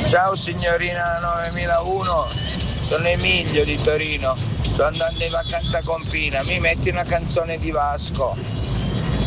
Ciao signorina 9001, sono Emilio di Torino, sto andando in vacanza con Pina, mi metti una canzone di Vasco?